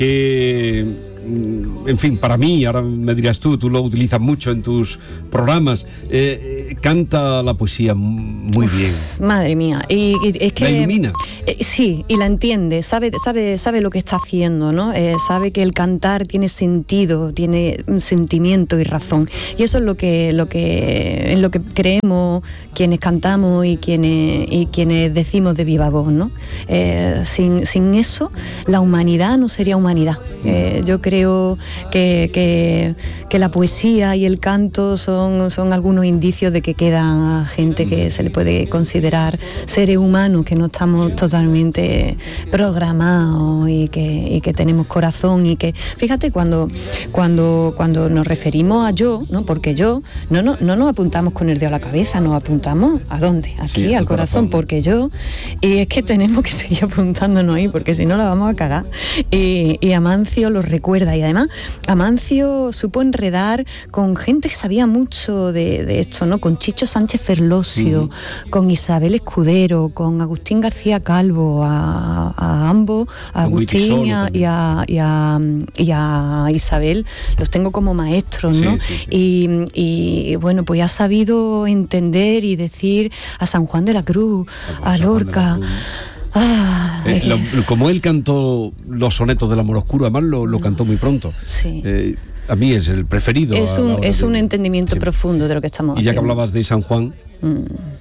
que, en fin, para mí, ahora me dirás tú lo utilizas mucho en tus programas, canta la poesía muy bien. Madre mía, y es que... ¿La ilumina? Sí, y la entiende, sabe lo que está haciendo, ¿no? Sabe que el cantar tiene sentido, tiene sentimiento y razón. Y eso es en lo que creemos quienes cantamos y quienes decimos de viva voz, ¿no? Sin eso, la humanidad no sería humanidad. Yo creo que la poesía y el canto son algunos indicios de que queda gente que se le puede considerar seres humanos, que no estamos totalmente programados y que tenemos corazón, y que, fíjate, cuando nos referimos a yo, ¿no? Porque yo, no nos apuntamos con el dedo a la cabeza, nos apuntamos ¿a dónde? Aquí, sí, al corazón, porque yo, y es que tenemos que seguir apuntándonos ahí, porque si no la vamos a cagar. Y Amancio lo recuerda, y además Amancio supo enredar con gente que sabía mucho de esto, ¿no? Con Chicho Sánchez Ferlosio, con Isabel Escudero, con Agustín García Calvo, a ambos, a Agustín y a Isabel, los tengo como maestros, ¿no? Sí. Y bueno, pues ha sabido entender y decir a San Juan de la Cruz, a Lorca. Como él cantó los sonetos del amor oscuro, además lo cantó muy pronto. Sí. A mí es el preferido. Es un entendimiento profundo de lo que estamos haciendo. Y ya que hablabas de San Juan,